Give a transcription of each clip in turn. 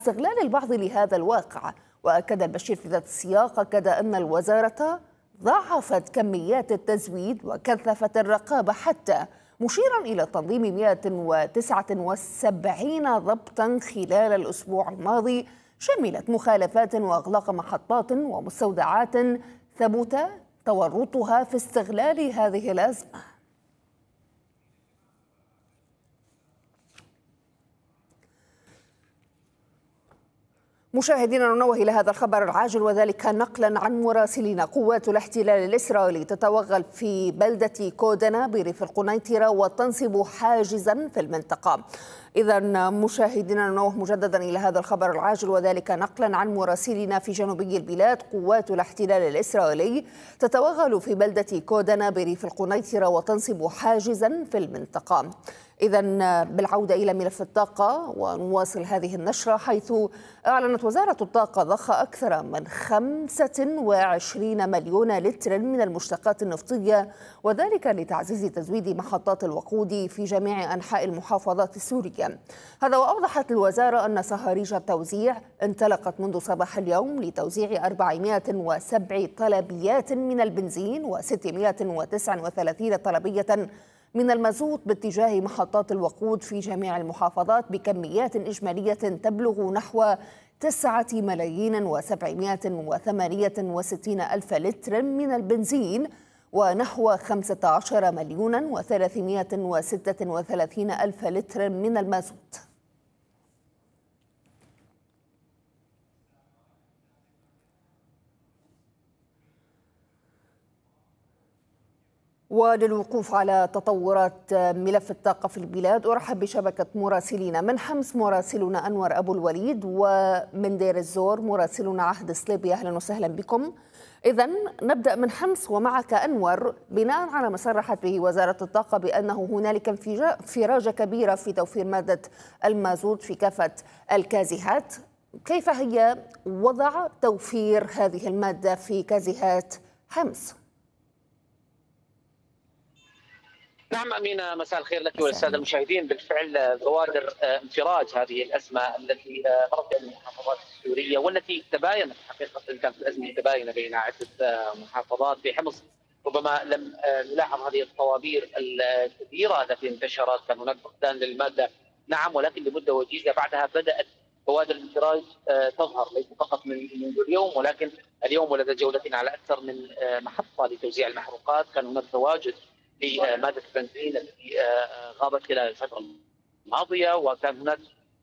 استغلال البعض لهذا الواقع. وأكد البشير في ذات السياق أن الوزارة ضاعفت كميات التزويد وكثفت الرقابة، حتى مشيرا إلى تنظيم 179 ضبطا خلال الأسبوع الماضي، شملت مخالفات وأغلاق محطات ومستودعات ثبت تورطها في استغلال هذه الأزمة. مشاهدينا، ننوه إلى هذا الخبر العاجل، وذلك نقلا عن مراسلين. قوات الاحتلال الإسرائيلي تتوغل في بلدة كودنا بريف القنيطرة وتنصب حاجزا في المنطقة. إذا مشاهدينا، ننوه مجددا إلى هذا الخبر العاجل، وذلك نقلا عن مراسلين في جنوبي البلاد. قوات الاحتلال الإسرائيلي تتوغل في بلدة كودنا بريف القنيطرة وتنصب حاجزا في المنطقة. إذا بالعودة إلى ملف الطاقة ونواصل هذه النشرة، حيث أعلنت وزارة الطاقة ضخ أكثر من 25 مليون لتر من المشتقات النفطية، وذلك لتعزيز تزويد محطات الوقود في جميع أنحاء المحافظات السورية. هذا وأوضحت الوزارة أن صهاريج التوزيع انطلقت منذ صباح اليوم لتوزيع 407 طلبيات من البنزين و639 طلبية من المازوت باتجاه محطات الوقود في جميع المحافظات بكميات إجمالية تبلغ نحو 9,768,000 لتر من البنزين ونحو 15,336,000 لتر من المازوت. وللوقوف على تطورات ملف الطاقة في البلاد، أرحب بشبكة مراسلين. من حمص مراسلنا أنور أبو الوليد، ومن دير الزور مراسلنا عهد سليبي. أهلا وسهلا بكم. إذا نبدأ من حمص ومعك أنور. بناء على ما صرحت به وزارة الطاقة بأنه هنالك انفراجة كبيرة في توفير مادة المازوت في كافة الكازيهات، كيف هي وضع توفير هذه المادة في كازيهات حمص؟ نعم أمينة، مساء الخير لك وللسادة المشاهدين. بالفعل بوادر انفراج هذه الأزمة التي مرت بالمحافظات السورية، والتي تباينت حقيقة، كانت الأزمة متباينة بين عدة محافظات. في حمص ربما لم نلاحظ هذه الطوابير الكبيرة التي انتشرت، كان هناك فقدان للمادة نعم، ولكن لمدة وجيزة بعدها بدأت بوادر الانفراج تظهر، ليس فقط منذ اليوم، ولكن اليوم ولدى جولتنا على أكثر من محطة لتوزيع المحروقات كان هناك تواجد لمادة البنزين التي غابت خلال الفترة الماضية، وكان هناك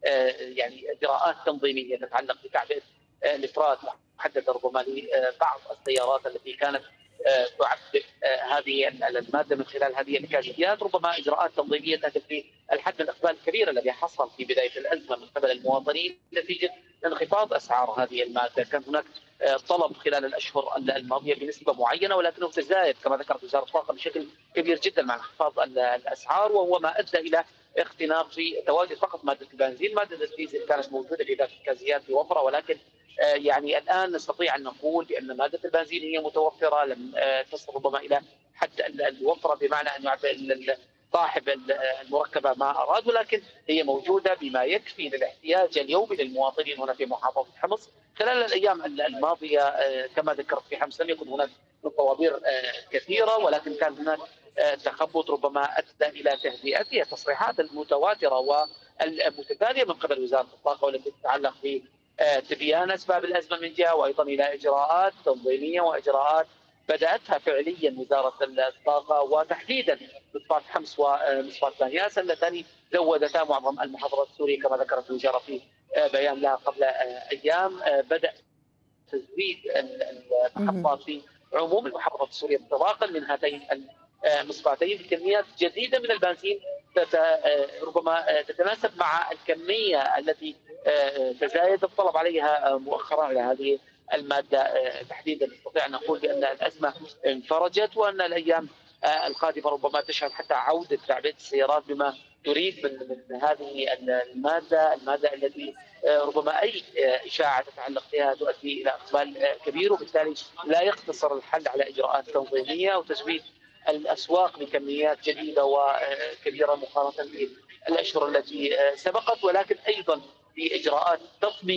يعني إجراءات تنظيمية تتعلق بتعبئة الإفراز محددة ربما لبعض السيارات التي كانت تعبئ هذه المادة من خلال هذه الكازيات. ربما إجراءات تنظيمية تهدف للحد من الإقبال الكبير الذي حصل في بداية الأزمة من قبل المواطنين نتيجة انخفاض أسعار هذه المادة. كان هناك طلب خلال الاشهر الماضيه بنسبه معينه، ولكنه تزايد كما ذكرت وزاره الطاقه بشكل كبير جدا مع انخفاض الاسعار، وهو ما ادى الى اختناق في تواجد فقط ماده البنزين. ماده الديزل كانت موجوده في ذات الكازيات بوفره، ولكن يعني الان نستطيع ان نقول بان ماده البنزين هي متوفره، لم تصل ربما الى حد الوفره بمعنى ان يعبئ صاحب المركبه ما اراد، ولكن هي موجوده بما يكفي للاحتياج اليومي للمواطنين هنا في محافظه حمص. خلال الايام الماضيه كما ذكرت في حمص لم يكن هناك طوابير كثيره، ولكن كان هناك تخبط ربما ادى الى تهدئه. التصريحات المتواتره والمتتاليه من قبل وزاره الطاقه والتي تتعلق بتبيان اسباب الازمه من جهه، وايضا الى اجراءات تنظيميه واجراءات بداتها فعليا وزاره الطاقه، وتحديدا مصفاه حمص ومصفاه بانياس اللتان زودتا معظم المحافظات السوريه كما ذكرت الوزاره في بيان لها قبل ايام. بدا تزويد المحطات في عموم المحافظات السوريه انطلاقا من هاتين المصفاتين بكميات جديده من البنزين ربما تتناسب مع الكميه التي تزايد الطلب عليها مؤخرا على هذه الماده تحديدا. نستطيع ان نقول بان الازمه انفرجت، وان الايام القادمه ربما تشهد حتى عوده تعبئه السيارات بما تريد من هذه الماده التي ربما اي اشاعه تتعلق بها تؤدي الى اقبال كبير، وبالتالي لا يقتصر الحل على اجراءات تنظيميه وتزويد الاسواق بكميات جديده وكبيره مقارنه بالاشهر التي سبقت، ولكن ايضا باجراءات تطبيقيه